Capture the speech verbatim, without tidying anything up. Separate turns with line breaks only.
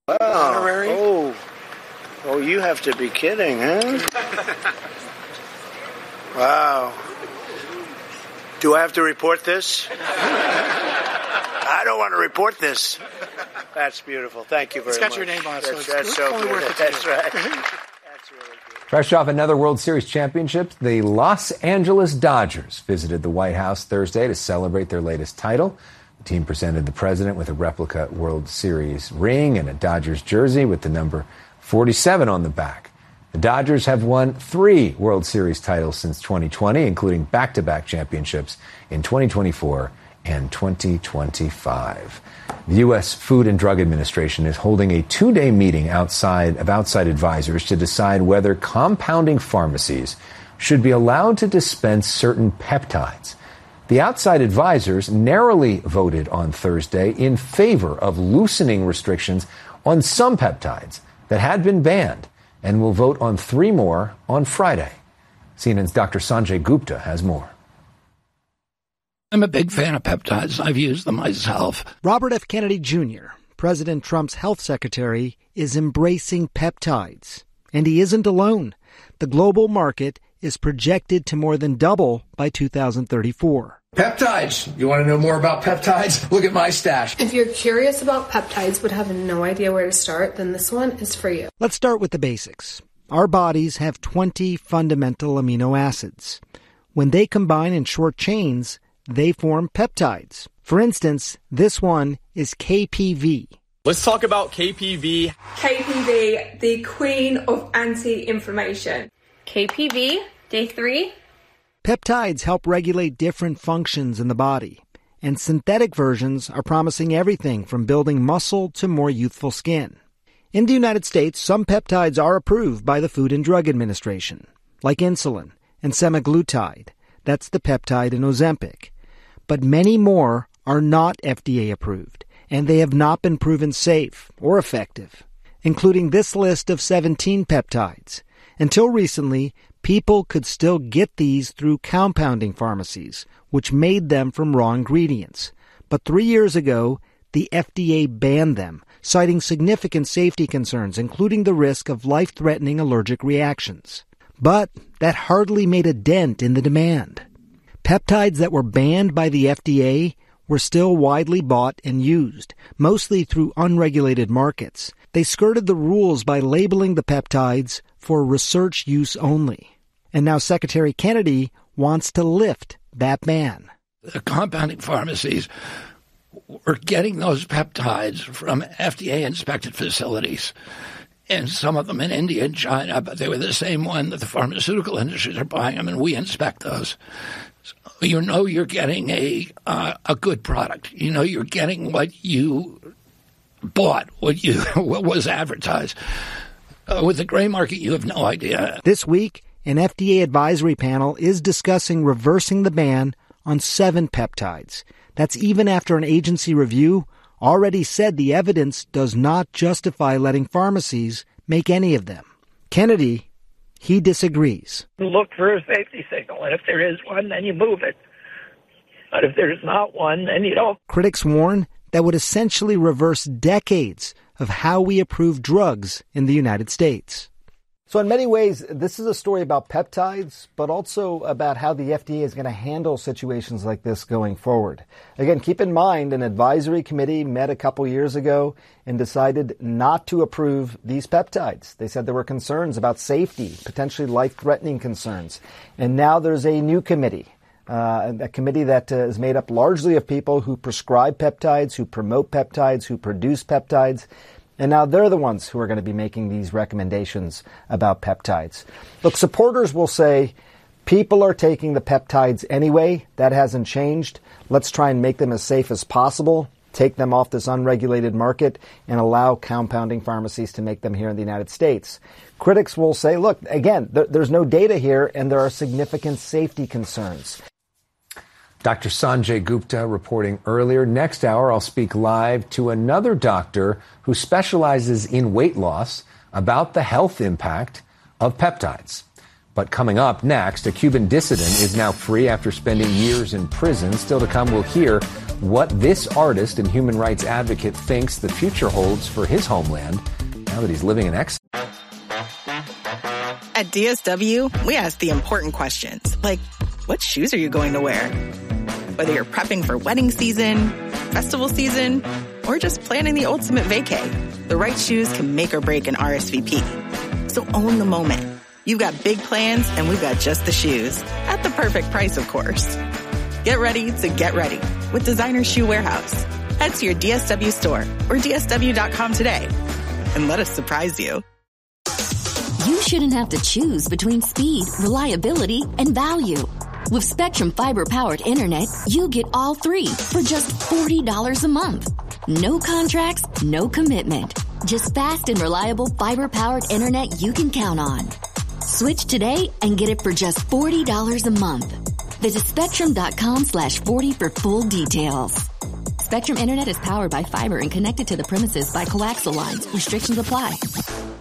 Wow. Oh, oh, you have to be kidding, huh? Wow. Do I have to report this? I don't want to report this. That's beautiful. Thank you very much.
It's got your name on it, so
that's,
it's
that's so
only
good.
worth it.
That's right. That's really good.
Fresh off another World Series championship, the Los Angeles Dodgers visited the White House Thursday to celebrate their latest title. The team presented the president with a replica World Series ring and a Dodgers jersey with the number forty-seven on the back. The Dodgers have won three World Series titles since twenty twenty, including back-to-back championships in twenty twenty-four and twenty twenty-five. The U S Food and Drug Administration is holding a two-day meeting outside of outside advisors to decide whether compounding pharmacies should be allowed to dispense certain peptides. The outside advisors narrowly voted on Thursday in favor of loosening restrictions on some peptides that had been banned, and will vote on three more on Friday. C N N's Doctor Sanjay Gupta has more.
I'm a big fan of peptides. I've used them myself.
Robert F. Kennedy Junior, President Trump's health secretary, is embracing peptides. And he isn't alone. The global market is projected to more than double by two thousand thirty-four.
Peptides. You want to know more about peptides? Look at my stash.
If you're curious about peptides but have no idea where to start, then this one is for you.
Let's start with the basics. Our bodies have twenty fundamental amino acids. When they combine in short chains, they form peptides. For instance, this one is K P V.
Let's talk about K P V.
K P V, the queen of anti-inflammation.
K P V, day three.
Peptides help regulate different functions in the body, and synthetic versions are promising everything from building muscle to more youthful skin. In the United States, some peptides are approved by the Food and Drug Administration, like insulin and semaglutide. That's the peptide in Ozempic. But many more are not F D A approved, and they have not been proven safe or effective, including this list of seventeen peptides. Until recently, people could still get these through compounding pharmacies, which made them from raw ingredients. But three years ago, the F D A banned them, citing significant safety concerns, including the risk of life-threatening allergic reactions. But that hardly made a dent in the demand. Peptides that were banned by the F D A were still widely bought and used, mostly through unregulated markets. They skirted the rules by labeling the peptides for research use only. And now Secretary Kennedy wants to lift that ban.
The compounding pharmacies were getting those peptides from F D A-inspected facilities, and some of them in India and China, but they were the same one that the pharmaceutical industries are buying them, and we inspect those. So you know you're getting a uh, a good product. You know you're getting what you bought, what you what was advertised. Uh, with the gray market, you have no idea.
This week, an F D A advisory panel is discussing reversing the ban on seven peptides. That's even after an agency review already said the evidence does not justify letting pharmacies make any of them. Kennedy, he disagrees.
Look for a safety signal, and if there is one, then you move it. But if there's not one, then you don't.
Critics warn that would essentially reverse decades of how we approve drugs in the United States.
So in many ways, this is a story about peptides, but also about how the F D A is going to handle situations like this going forward. Again, keep in mind, an advisory committee met a couple years ago and decided not to approve these peptides. They said there were concerns about safety, potentially life-threatening concerns. And now there's a new committee, uh, a committee that uh, is made up largely of people who prescribe peptides, who promote peptides, who produce peptides. And now they're the ones who are going to be making these recommendations about peptides. Look, supporters will say, people are taking the peptides anyway. That hasn't changed. Let's try and make them as safe as possible, take them off this unregulated market, and allow compounding pharmacies to make them here in the United States. Critics will say, look, again, th- there's no data here, and there are significant safety concerns.
Doctor Sanjay Gupta reporting earlier. Next hour, I'll speak live to another doctor who specializes in weight loss about the health impact of peptides. But coming up next, a Cuban dissident is now free after spending years in prison. Still to come, we'll hear what this artist and human rights advocate thinks the future holds for his homeland now that he's living in exile.
At D S W, we ask the important questions, like, what shoes are you going to wear? Whether you're prepping for wedding season, festival season, or just planning the ultimate vacay, the right shoes can make or break an R S V P. So own the moment. You've got big plans, and we've got just the shoes. At the perfect price, of course. Get ready to get ready with Designer Shoe Warehouse. Head to your D S W store or D S W dot com today and let us surprise you.
You shouldn't have to choose between speed, reliability, and value. With Spectrum Fiber-powered internet, you get all three for just forty dollars a month. No contracts, no commitment. Just fast and reliable fiber-powered internet you can count on. Switch today and get it for just forty dollars a month. Visit spectrum.com slash 40 for full details. Spectrum Internet is powered by fiber and connected to the premises by coaxial lines. Restrictions apply.